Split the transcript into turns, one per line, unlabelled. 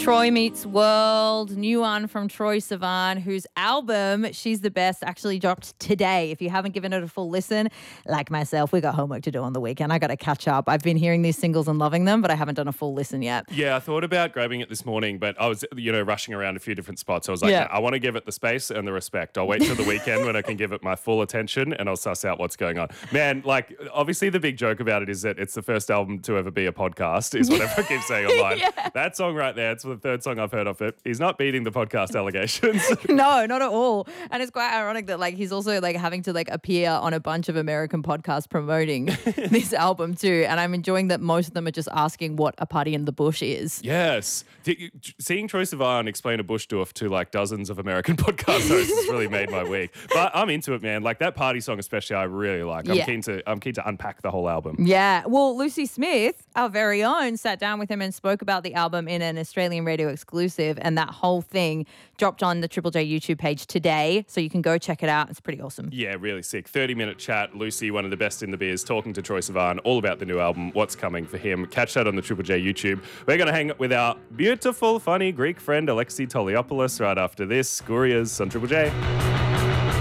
Troy Meets World, new one from Troye Sivan, whose album, She's the Best, actually dropped today. If you haven't given it a full listen, like myself, we got homework to do on the weekend. I got to catch up. I've been hearing these singles and loving them, but I haven't done a full listen yet.
Yeah, I thought about grabbing it this morning, but I was, rushing around a few different spots. I was like,
Yeah.
"No, I want to give it the space and the respect. I'll wait till the weekend when I can give it my full attention and I'll suss out what's going on." Man, obviously the big joke about it is that it's the first album to ever be a podcast, is what everyone keeps saying online.
Yeah.
That song right there, it's the third song I've heard of it. He's not beating the podcast allegations.
No, not at all. And it's quite ironic that he's also having to appear on a bunch of American podcasts promoting this album too. And I'm enjoying that most of them are just asking what a party in the bush is.
Yes. Seeing Troye Sivan explain a bush doof to dozens of American podcast hosts has really made my week. But I'm into it, man. That party song especially I really like. I'm keen to unpack the whole album.
Yeah. Well, Lucy Smith, our very own, sat down with him and spoke about the album in an Australian radio exclusive, and that whole thing dropped on the Triple J YouTube page today, so you can go check it out. It's pretty awesome.
Yeah, really sick. 30-minute chat. Lucy, one of the best in the biz, talking to Troye Sivan all about the new album, what's coming for him. Catch that on the Triple J YouTube. We're going to hang with our beautiful, funny Greek friend Alexi Toliopoulos right after this. Gurias on Triple J.